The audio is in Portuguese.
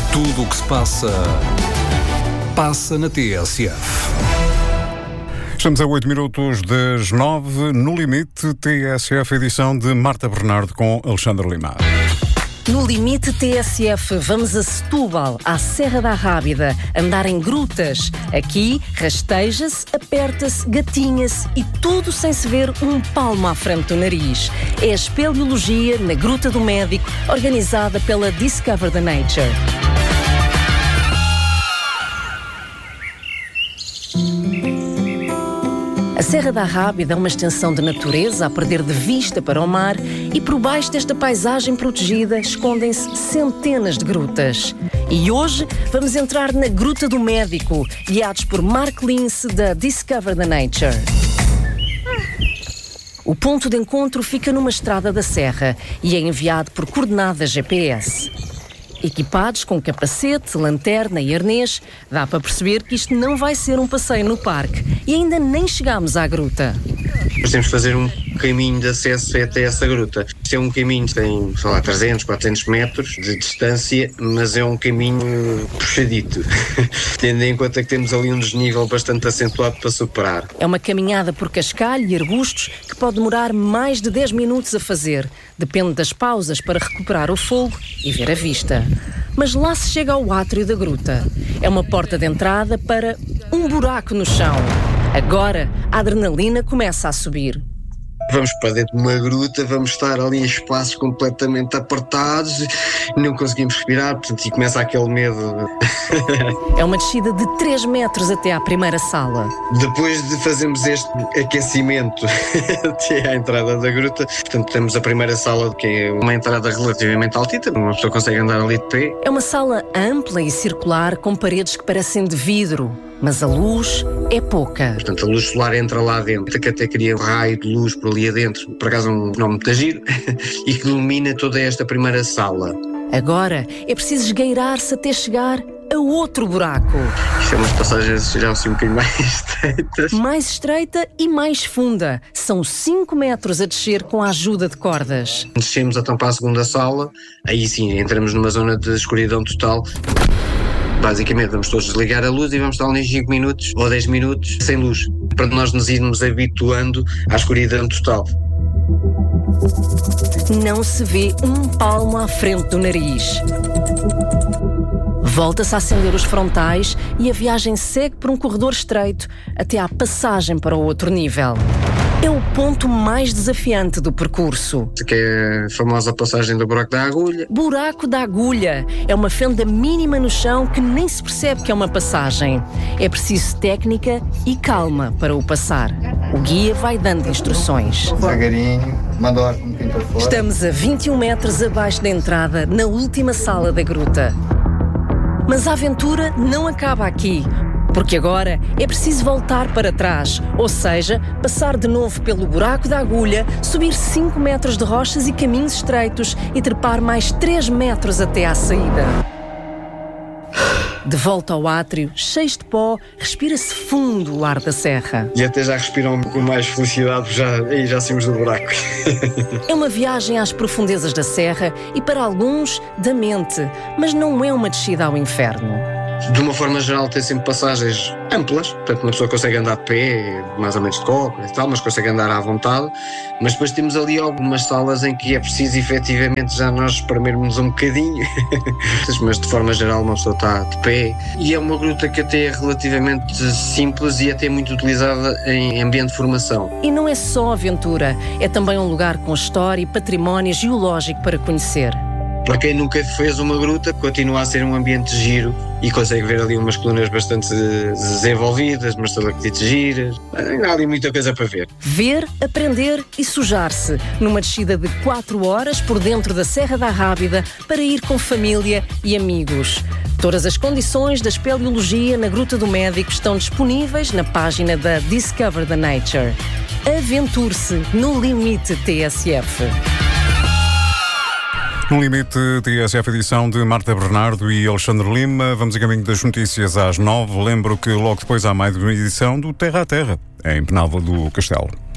Tudo o que se passa, passa na TSF. Estamos a 8 minutos das 9, no Limite TSF, edição de Marta Bernardo com Alexandre Lima. No Limite TSF, vamos a Setúbal, à Serra da Rábida, andar em grutas. Aqui, rasteja-se, aperta-se, gatinha-se e tudo sem se ver um palmo à frente do nariz. É a espeleologia na Gruta do Médico, organizada pela Discover the Nature. A Serra da Rábida é uma extensão de natureza a perder de vista para o mar e por baixo desta paisagem protegida escondem-se centenas de grutas. E hoje vamos entrar na Gruta do Médico, guiados por Mark Lince da Discover the Nature. O ponto de encontro fica numa estrada da serra e é enviado por coordenadas GPS. Equipados com capacete, lanterna e arnês, dá para perceber que isto não vai ser um passeio no parque e ainda nem chegámos à gruta. Nós temos de fazer um caminho de acesso até essa gruta. Isto é um caminho que tem, 300, 400 metros de distância, mas é um caminho puxadito, tendo em conta que temos ali um desnível bastante acentuado para superar. É uma caminhada por cascalho e arbustos que pode demorar mais de 10 minutos a fazer. Depende das pausas para recuperar o fogo e ver a vista. Mas lá se chega ao átrio da gruta. É uma porta de entrada para um buraco no chão. Agora, a adrenalina começa a subir. Vamos para dentro de uma gruta, vamos estar ali em espaços completamente apertados, não conseguimos respirar, portanto, e começa aquele medo. É uma descida de 3 metros até à primeira sala. Depois de fazermos este aquecimento até à entrada da gruta, portanto, temos a primeira sala, que é uma entrada relativamente altita, uma pessoa consegue andar ali de pé. É uma sala ampla e circular, com paredes que parecem de vidro, mas a luz é pouca. Portanto, a luz solar entra lá dentro, que até cria um raio de luz por ali adentro, por acaso é um fenómeno muito giro, e que ilumina toda esta primeira sala. Agora é preciso esgueirar-se até chegar a outro buraco. Isto é umas passagens já assim um bocadinho mais estreitas. Mais estreita e mais funda. São 5 metros a descer com a ajuda de cordas. Descemos então para a segunda sala, aí sim entramos numa zona de escuridão total. Basicamente vamos todos desligar a luz e vamos estar ali 5 minutos ou 10 minutos sem luz, para nós nos irmos habituando à escuridão total. Não se vê um palmo à frente do nariz. Volta-se a acender os frontais e a viagem segue por um corredor estreito até à passagem para o outro nível. É o ponto mais desafiante do percurso. Que é a famosa passagem do buraco da agulha. Buraco da agulha é uma fenda mínima no chão que nem se percebe que é uma passagem. É preciso técnica e calma para o passar. O guia vai dando instruções. Devagarinho, manda o ar um pouquinho para fora. Estamos a 21 metros abaixo da entrada, na última sala da gruta. Mas a aventura não acaba aqui. Porque agora é preciso voltar para trás, ou seja, passar de novo pelo buraco da agulha, subir 5 metros de rochas e caminhos estreitos e trepar mais 3 metros até à saída. De volta ao átrio, cheio de pó, respira-se fundo o ar da serra. E até já respiram com mais felicidade, já saímos do buraco. É uma viagem às profundezas da serra e, para alguns, da mente, mas não é uma descida ao inferno. De uma forma geral tem sempre passagens amplas, portanto uma pessoa consegue andar de pé, mais ou menos de cócoras e tal, mas consegue andar à vontade, mas depois temos ali algumas salas em que é preciso efetivamente já nós espremermos um bocadinho, mas de forma geral uma pessoa está de pé, e é uma gruta que até é relativamente simples e até muito utilizada em ambiente de formação. E não é só aventura, é também um lugar com história e património geológico para conhecer. Para quem nunca fez uma gruta, continua a ser um ambiente giro e consegue ver ali umas colunas bastante desenvolvidas, umas estalactites giras. Há ali muita coisa para ver. Ver, aprender e sujar-se numa descida de 4 horas por dentro da Serra da Rábida para ir com família e amigos. Todas as condições da espeleologia na Gruta do Médico estão disponíveis na página da Discover the Nature. Aventure-se no Limite TSF. No Limite TSF, edição de Marta Bernardo e Alexandre Lima. Vamos a caminho das notícias às 9. Lembro que logo depois há mais de uma edição do Terra a Terra, em Penalva do Castelo.